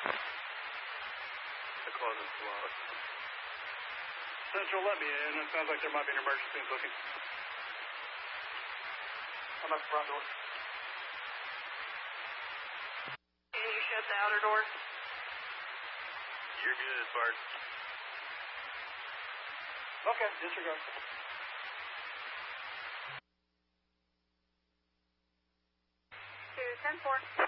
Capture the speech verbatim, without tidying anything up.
The closet's locked. Central, let me in. It sounds like there might be an emergency booking. I'm at the front door. Can you shut the outer door? You're good, Bart. Okay, disregard. Two ten four.